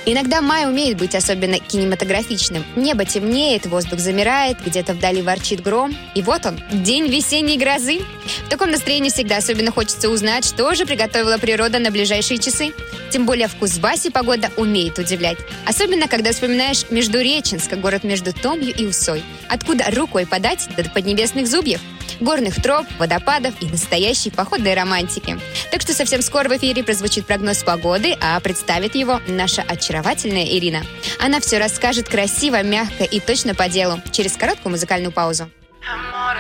Иногда май умеет быть особенно кинематографичным. Небо темнеет, воздух замирает, где-то вдали ворчит гром. И вот он, день весенней грозы. В таком настроении всегда особенно хочется узнать, что же приготовила природа на ближайшие часы. Тем более в Кузбассе погода умеет удивлять. Особенно, когда вспоминаешь Междуреченск, город между Томью и Усой. Откуда рукой подать до поднебесных зубьев. Горных троп, водопадов и настоящей походной романтики. Так что совсем скоро в эфире прозвучит прогноз погоды, а представит его наша очаровательная Ирина. Она все расскажет красиво, мягко и точно по делу через короткую музыкальную паузу.